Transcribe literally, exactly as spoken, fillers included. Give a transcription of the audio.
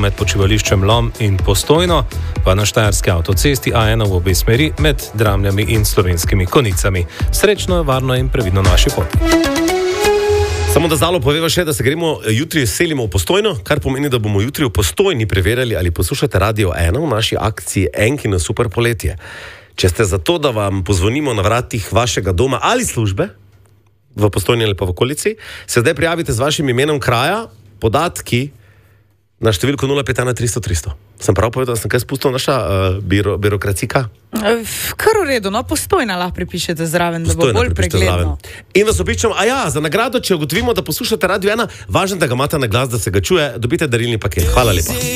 med počivališčem Lom in Postojno, pa na štajerski avtocesti A ena v obe smeri med Dramljami in Slovenskimi Konicami. Srečno, varno in previdno na vaši poti. Samo da zalo poveva še, da se gremo jutri selimo v Postojno, kar pomeni, da bomo jutri v Postojni preverjali, ali poslušate Radio ena v naši akciji Enkino super poletje. Če ste za to, da vam pozvonimo na vratih vašega doma ali službe, v Postojni ali pa v okolici, se zdaj prijavite z vašim imenom kraja, podatki na številko nula pet ena tristo tristo. Sem prav povedal, da sem kaj spustil naša uh, biro, birokracija? Kar v redu, no, Postojna lahko pripišete zraven, da bo bolj pregledno. In vas običam, a ja, za nagrado, če ugotovimo, da poslušate Radio ena, važno, da ga imate na glas, da se ga čuje, dobite darilni paket. Hvala lepa.